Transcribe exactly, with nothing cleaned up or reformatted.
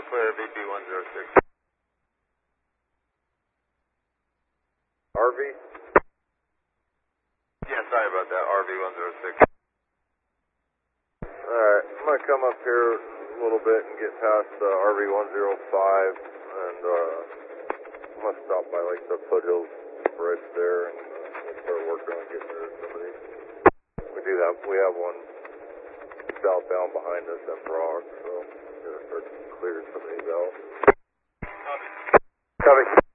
clear, V P one zero six. R V? Yeah, sorry about that, R V one zero six. Alright, I'm going to come up here a little bit and get past uh, R V one zero five, and uh, I'm going to stop by like the Foothills Bridge there, and uh, we'll start working on getting rid of some of these. We do have, we have one southbound behind us at Brock, so we're going to start clearing some of these out. Copy. Copy.